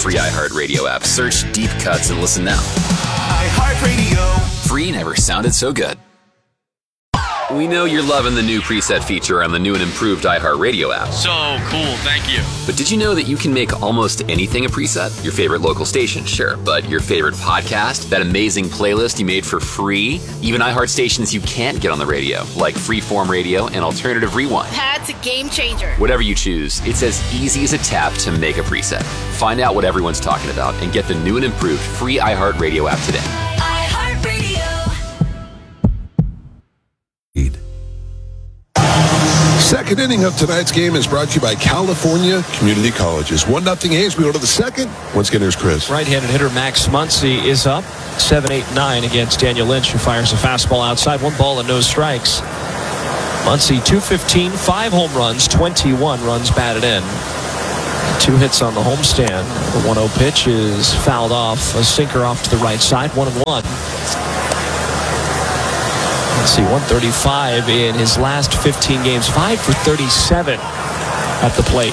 free iHeartRadio app. Search Deep Cuts and listen now. iHeartRadio. Free never sounded so good. We know you're loving the new preset feature on the new and improved iHeartRadio app. So cool, thank you. But did you know that you can make almost anything a preset? Your favorite local station, sure, but your favorite podcast, that amazing playlist you made for free, even iHeart stations you can't get on the radio, like Freeform Radio and Alternative Rewind. That's a game changer. Whatever you choose, it's as easy as a tap to make a preset. Find out what everyone's talking about and get the new and improved free iHeartRadio app today. Second inning of tonight's game is brought to you by California Community Colleges. 1-0 A's. We go to the second. Once again, here's Chris. Right-handed hitter Max Muncy is up 7-8-9 against Daniel Lynch, who fires a fastball outside. 1 ball and no strikes. Muncy 215, 5 home runs, 21 runs batted in. 2 hits on the homestand. The 1-0 pitch is fouled off. A sinker off to the right side. 1-1. Let's see, 135 in his last 15 games. 5 for 37 at the plate.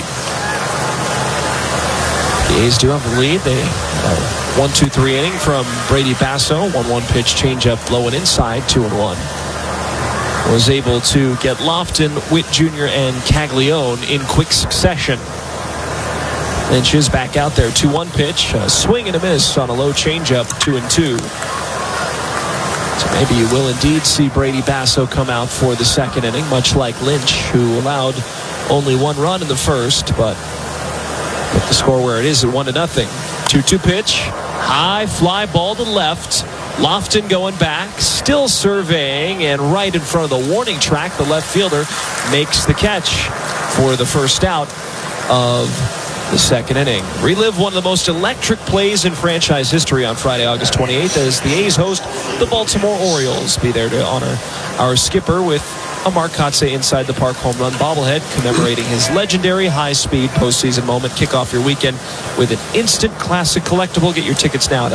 The A's do have the lead. They 1-2-3 inning from Brady Basso. 1-1 pitch, changeup low and inside. 2-1. Was able to get Lofton, Witt Jr., and Caglione in quick succession. Lynch is back out there. 2-1 pitch. A swing and a miss on a low changeup. 2-2. So maybe you will indeed see Brady Basso come out for the second inning, much like Lynch, who allowed only 1 run in the first, but put the score where it is at 1-0. 2-2 pitch. High fly ball to left. Lofton going back, still surveying, and right in front of the warning track, the left fielder makes the catch for the first out of the second inning. Relive one of the most electric plays in franchise history on Friday, August 28th, as the A's host the Baltimore Orioles. Be there to honor our skipper with a Mark Kotsay inside the park home run bobblehead commemorating his legendary high-speed postseason moment. Kick off your weekend with an instant classic collectible. Get your tickets now at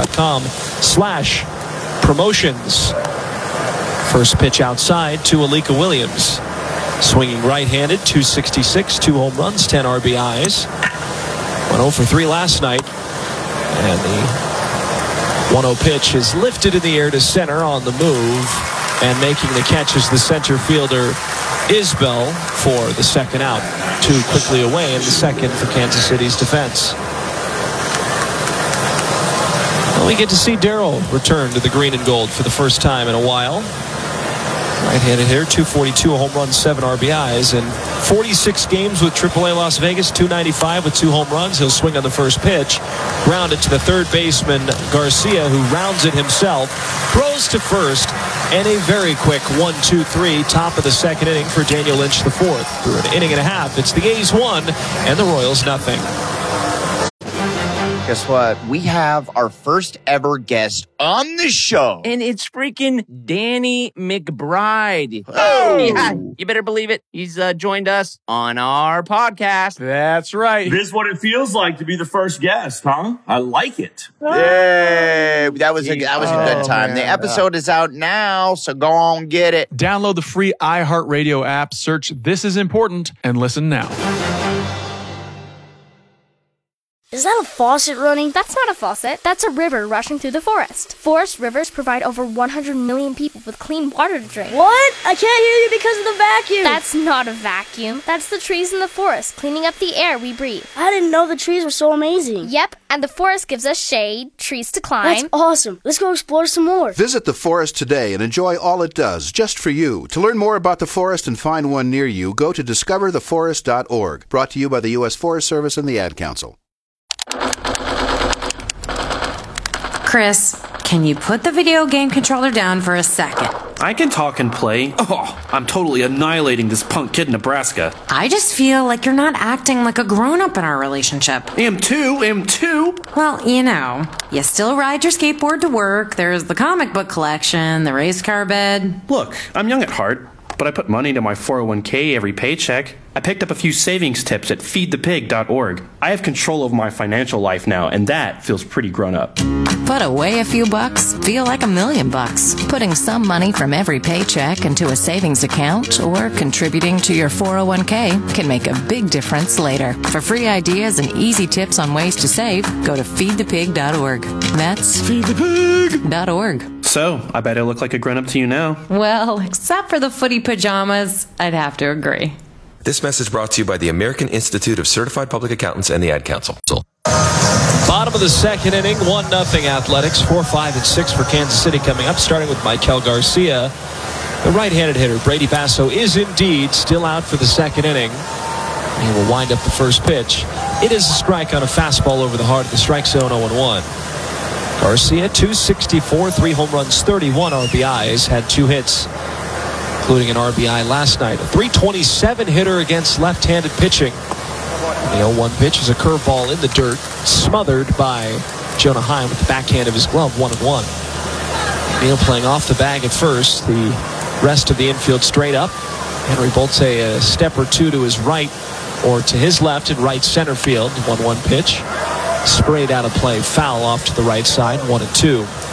athletics.com/promotions. First pitch outside to Alika Williams. Swinging right-handed, 266, 2 home runs, 10 RBIs. 1-0 for 3 last night. And the 1-0 pitch is lifted in the air to center on the move. And making the catch is the center fielder, Isbell, for the second out. 2 quickly away in the second for Kansas City's defense. Well, we get to see Darryl return to the green and gold for the first time in a while. Right-handed hitter, 242, a home run, 7 RBIs, and 46 games with AAA Las Vegas, 295 with 2 home runs. He'll swing on the first pitch, grounded to the third baseman, Garcia, who rounds it himself, throws to first, and a very quick 1-2-3, top of the second inning for Daniel Lynch the fourth. Through an inning and a half, it's the A's 1 and the Royals nothing. Guess what? We have our first ever guest on the show. And it's freaking Danny McBride. Oh! Yeah, you better believe it. He's joined us on our podcast. That's right. This is what it feels like to be the first guest, huh? I like it. Yay! That was a good time. The episode is out now, so go on, get it. Download the free iHeartRadio app, search This Is Important, and listen now. Is that a faucet running? That's not a faucet. That's a river rushing through the forest. Forest rivers provide over 100 million people with clean water to drink. What? I can't hear you because of the vacuum. That's not a vacuum. That's the trees in the forest cleaning up the air we breathe. I didn't know the trees were so amazing. Yep, and the forest gives us shade, trees to climb. That's awesome. Let's go explore some more. Visit the forest today and enjoy all it does, just for you. To learn more about the forest and find one near you, go to discovertheforest.org. Brought to you by the U.S. Forest Service and the Ad Council. Chris, can you put the video game controller down for a second? I can talk and play. Oh, I'm totally annihilating this punk kid in Nebraska. I just feel like you're not acting like a grown-up in our relationship. Am too. Well, you know, you still ride your skateboard to work, there's the comic book collection, the race car bed. Look, I'm young at heart. but I put money into my 401k every paycheck. I picked up a few savings tips at feedthepig.org. I have control of my financial life now, and that feels pretty grown up. Put away a few bucks, feel like $1 million bucks. Putting some money from every paycheck into a savings account or contributing to your 401k can make a big difference later. For free ideas and easy tips on ways to save, go to feedthepig.org. That's feedthepig.org. So, I bet I look like a grown-up to you now. Well, except for the footy pajamas, I'd have to agree. This message brought to you by the American Institute of Certified Public Accountants and the Ad Council. Bottom of the second inning, 1-0 Athletics. 4, 5, and 6 for Kansas City coming up, starting with Michael Garcia. The right-handed hitter, Brady Basso, is indeed still out for the second inning. He will wind up the first pitch. It is a strike on a fastball over the heart of the strike zone, 0-1. Garcia, 264, 3 home runs, 31 RBIs, had 2 hits, including an RBI last night. A .327 hitter against left-handed pitching. The 0-1 pitch is a curveball in the dirt, smothered by Jonah Heim with the backhand of his glove, 1-1. Neal playing off the bag at first. The rest of the infield straight up. Henry Bolte a step or two to his right or to his left in right center field. 1-1 pitch. Sprayed out of play. Foul off to the right side. 1-2.